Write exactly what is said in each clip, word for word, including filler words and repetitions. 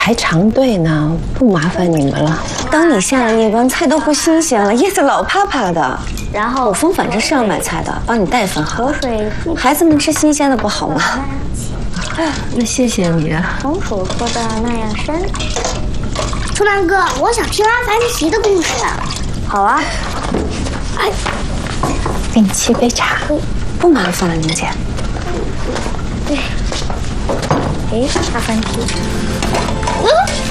排长队呢，不麻烦你们了。当你下了夜班，菜都不新鲜了，叶子老趴趴的。然后我风反正是要买菜的，帮你带份好。口水，孩子们吃新鲜的不好吗？那谢谢你啊。松鼠说的那样深。 突然哥，我想听阿凡提的故事。 好啊。哎，给你沏杯茶，不麻烦了，宁姐。 对。哎，阿凡提。嗯，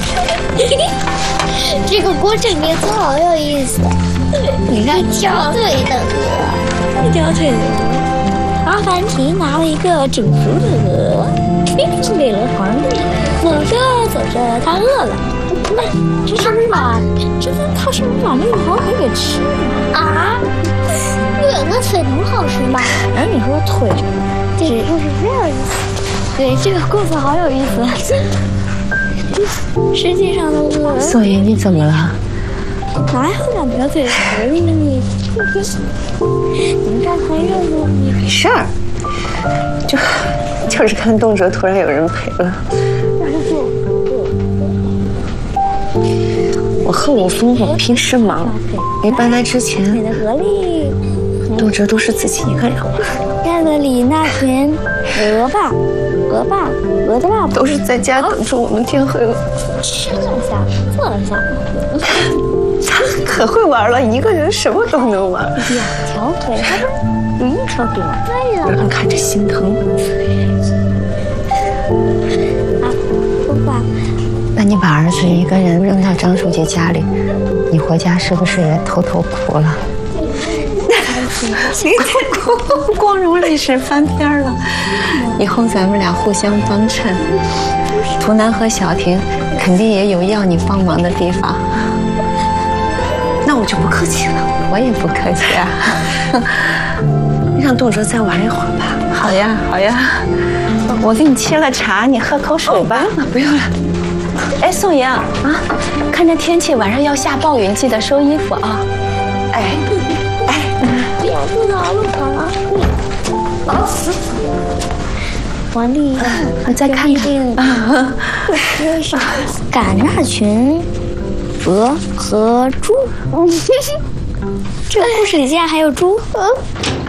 这个过程名字好有意思。你看，挑腿的鹅，挑腿的鹅。阿凡提拿了一个整熟的鹅，送给了皇帝。走着走着，他饿了。那这是不是把这他是不是把那个黄腿给吃了啊？鹅的腿能好吃吗？然后你说腿，这个故事真有意思。对，这个故事好有意思。世界上的鹅。 所以你怎么了？ 哪有两条腿可以呢？你，你们这还热乎？ 没事儿，就就是看动辄突然有人陪了。我和我父母平时忙，没搬来之前，动辄都是自己一个人玩。 盖子里那群鹅爸、鹅爸、鹅的爸爸都是在家等着我们天黑了。 吃了下，坐了下。 他可会玩了，一个人什么都能玩。 两条腿，他说有一条腿。对呀。 让人看着心疼。 啊，爸爸。 那你把儿子一个人扔到张书记家里，你回家是不是也偷偷哭了？你光光荣历史翻篇了。以后咱们俩互相帮衬。图南和小婷肯定也有要你帮忙的地方。那我就不客气了。我也不客气啊。让动辄再玩一会儿吧。好呀，好呀。我给你沏了茶，你喝口水吧。哦、不用了。哎，宋莹啊，看这天气，晚上要下暴雨，记得收衣服啊。哎，哎， 不要吐槽了，好了。老死。皇帝， 我再看看。 为啥赶那群鹅和猪？这个故事里竟然还有猪？